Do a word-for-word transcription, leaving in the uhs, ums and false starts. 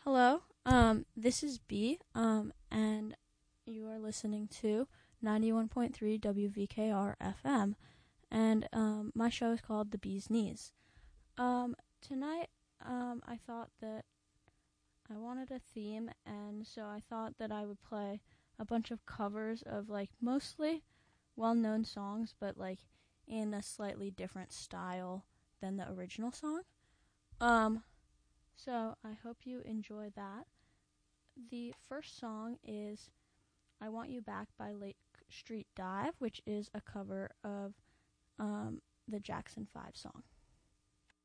Hello, um, this is B, um, and you are listening to ninety-one point three W V K R F M, and um, my show is called The Bee's Knees. Um, tonight, um, I thought that I wanted a theme, and so I thought that I would play a bunch of covers of, like, mostly well-known songs, but, like, in a slightly different style than the original song. Um, so I hope you enjoy that. The first song is I Want You Back by Lake Street Dive, which is a cover of um, the Jackson five song.